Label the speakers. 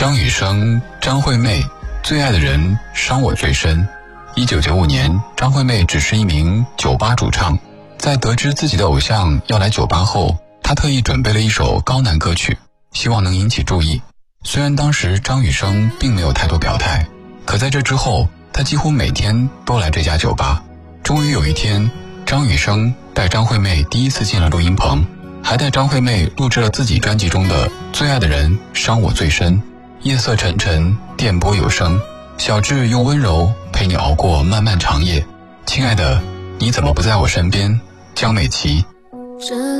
Speaker 1: 张雨生、张惠妹，最爱的人伤我最深。1995年，张惠妹只是一名酒吧主唱，在得知自己的偶像要来酒吧后，她特意准备了一首高难歌曲，希望能引起注意。虽然当时张雨生并没有太多表态，可在这之后，他几乎每天都来这家酒吧。终于有一天，张雨生带张惠妹第一次进了录音棚，还带张惠妹录制了自己专辑中的《最爱的人伤我最深》。夜色沉沉，电波有声，小智用温柔陪你熬过漫漫长夜。亲爱的，你怎么不在我身边？江美琪。